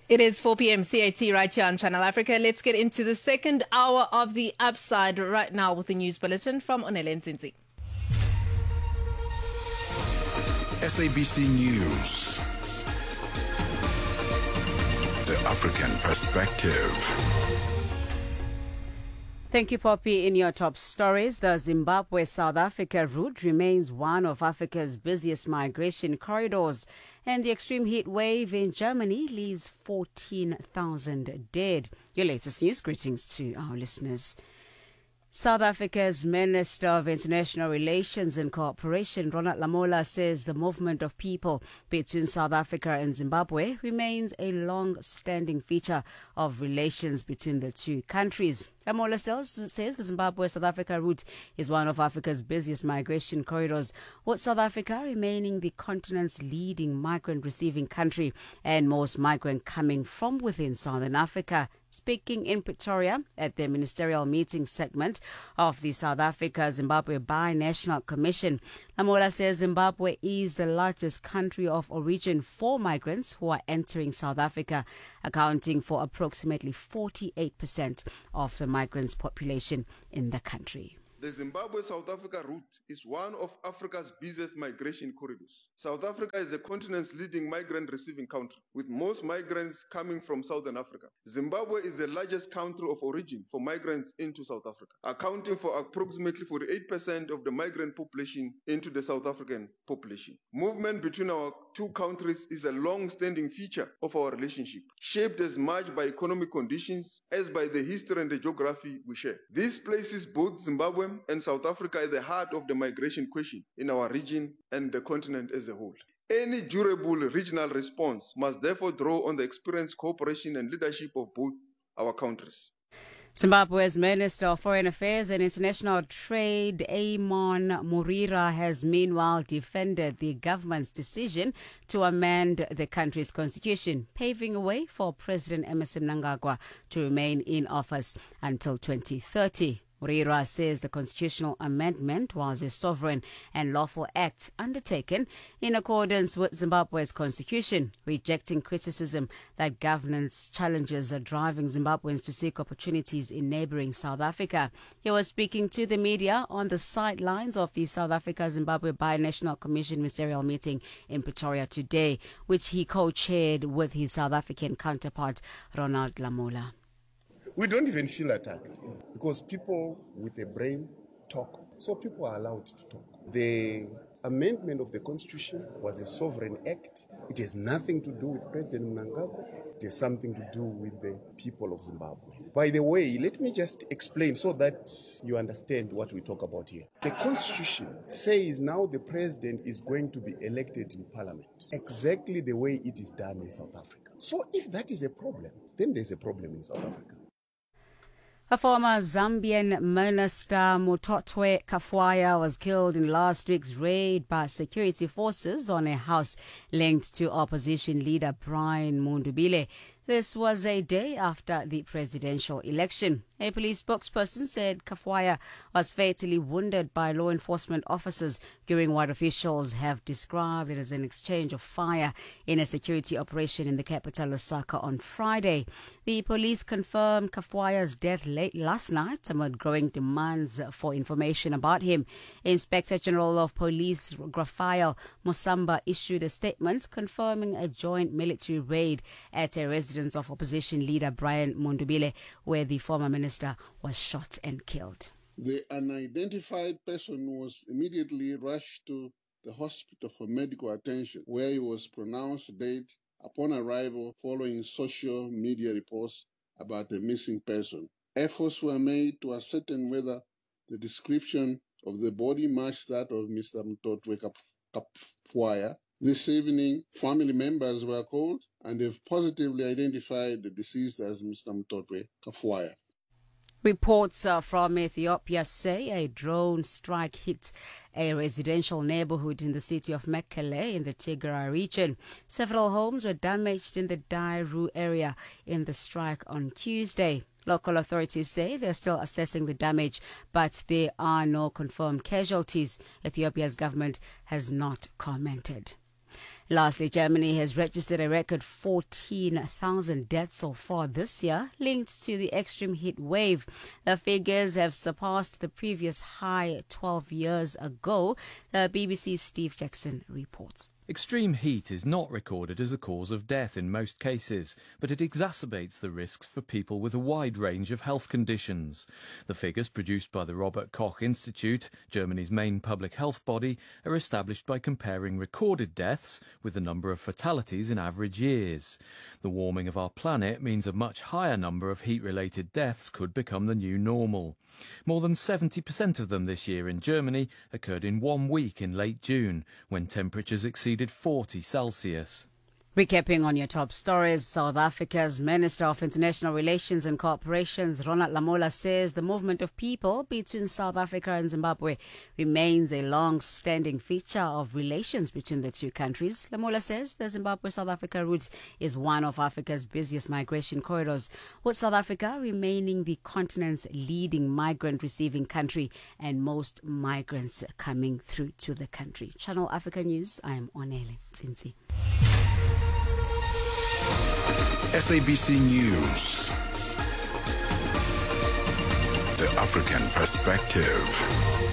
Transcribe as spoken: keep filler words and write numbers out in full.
It is four p.m. C A T right here on Channel Africa. Let's get into the second hour of the Upside right now with the news bulletin from Onele Nzinzi. S A B C News. The African Perspective. Thank you, Poppy. In your top stories, the Zimbabwe-South Africa route remains one of Africa's busiest migration corridors, and the extreme heat wave in Germany leaves fourteen thousand dead. Your latest news. Greetings to our listeners. South Africa's Minister of International Relations and Cooperation, Ronald Lamola, says the movement of people between South Africa and Zimbabwe remains a long-standing feature of relations between the two countries. Lamola says the Zimbabwe-South Africa route is one of Africa's busiest migration corridors, with South Africa remaining the continent's leading migrant-receiving country and most migrant coming from within Southern Africa. Speaking in Pretoria at the ministerial meeting segment of the South Africa-Zimbabwe Bi-National Commission, Lamola says Zimbabwe is the largest country of origin for migrants who are entering South Africa, accounting for approximately forty-eight percent of the migrants' population in the country. The Zimbabwe-South Africa route is one of Africa's busiest migration corridors. South Africa is the continent's leading migrant-receiving country, with most migrants coming from Southern Africa. Zimbabwe is the largest country of origin for migrants into South Africa, accounting for approximately forty-eight percent of the migrant population into the South African population. Movement between our two countries is a long-standing feature of our relationship, shaped as much by economic conditions as by the history and the geography we share. This places both Zimbabwe and South Africa at the heart of the migration question in our region and the continent as a whole. Any durable regional response must therefore draw on the experience, cooperation and leadership of both our countries. Zimbabwe's Minister of Foreign Affairs and International Trade, Amon Murira, has meanwhile defended the government's decision to amend the country's constitution, paving a way for President Emmerson Mnangagwa to remain in office until twenty thirty. Murira says the constitutional amendment was a sovereign and lawful act undertaken in accordance with Zimbabwe's constitution, rejecting criticism that governance challenges are driving Zimbabweans to seek opportunities in neighboring South Africa. He was speaking to the media on the sidelines of the South Africa-Zimbabwe Bi-National Commission ministerial meeting in Pretoria today, which he co-chaired with his South African counterpart, Ronald Lamola. We don't even feel attacked because people with a brain talk. So people are allowed to talk. The amendment of the Constitution was a sovereign act. It has nothing to do with President Mnangagwa. It has something to do with the people of Zimbabwe. By the way, let me just explain so that you understand what we talk about here. The Constitution says now the president is going to be elected in parliament, exactly the way it is done in South Africa. So if that is a problem, then there's a problem in South Africa. A former Zambian minister, Mutotwe Kafwaya, was killed in last week's raid by security forces on a house linked to opposition leader Brian Mundubile. This was a day after the presidential election. A police spokesperson said Kafwaya was fatally wounded by law enforcement officers during what officials have described as an exchange of fire in a security operation in the capital Lusaka on Friday. The police confirmed Kafwaya's death late last night amid growing demands for information about him. Inspector General of Police Grafael Musamba issued a statement confirming a joint military raid at a residence of opposition leader Brian Mundubile, where the former minister was shot and killed. The unidentified person was immediately rushed to the hospital for medical attention, where he was pronounced dead upon arrival following social media reports about a missing person. Efforts were made to ascertain whether the description of the body matched that of Mister Mutotwe Kafwaya. This evening, family members were called and have positively identified the deceased as Mister Mutotwe Kafwaya. Reports uh, from Ethiopia say a drone strike hit a residential neighborhood in the city of Mekelle in the Tigray region. Several homes were damaged in the Dairu area in the strike on Tuesday. Local authorities say they're still assessing the damage, but there are no confirmed casualties. Ethiopia's government has not commented. Lastly, Germany has registered a record fourteen thousand deaths so far this year linked to the extreme heat wave. The figures have surpassed the previous high twelve years ago. The B B C's Steve Jackson reports. Extreme heat is not recorded as a cause of death in most cases, but it exacerbates the risks for people with a wide range of health conditions. The figures produced by the Robert Koch Institute, Germany's main public health body, are established by comparing recorded deaths with the number of fatalities in average years. The warming of our planet means a much higher number of heat-related deaths could become the new normal. More than seventy percent of them this year in Germany occurred in one week in late June, when temperatures exceeded forty Celsius. Recapping on your top stories, South Africa's Minister of International Relations and Cooperations, Ronald Lamola, says the movement of people between South Africa and Zimbabwe remains a long-standing feature of relations between the two countries. Lamola says the Zimbabwe-South Africa route is one of Africa's busiest migration corridors, with South Africa remaining the continent's leading migrant-receiving country and most migrants coming through to the country. Channel Africa News, I am Onele Tsinzi. S A B C News. The African Perspective.